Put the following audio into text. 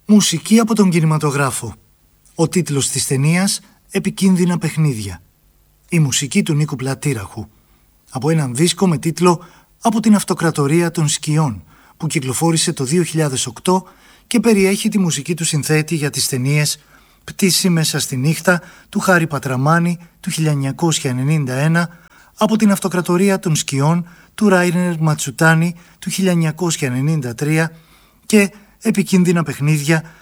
Μουσική από τον κινηματογράφο. Ο τίτλος της ταινίας «Επικίνδυνα παιχνίδια». Η μουσική του Νίκου Πλατήραχου. Από έναν δίσκο με τίτλο «Από την Αυτοκρατορία των Σκιών» που κυκλοφόρησε το 2008 και περιέχει τη μουσική του συνθέτη για τις ταινίες «Πτήση μέσα στη νύχτα» του Χάρη Πατραμάνη του 1991, «Από την Αυτοκρατορία των Σκιών» του Ράινερ Ματσουτάνη του 1993 και «Επικίνδυνα παιχνίδια»